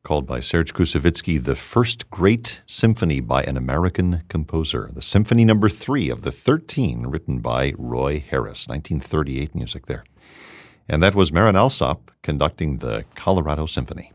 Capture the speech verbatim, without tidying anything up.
called by Serge Koussevitzky the first great symphony by an American composer. The Symphony Number Three of the thirteen, written by Roy Harris, nineteen thirty-eight music there. And that was Marin Alsop conducting the Colorado Symphony.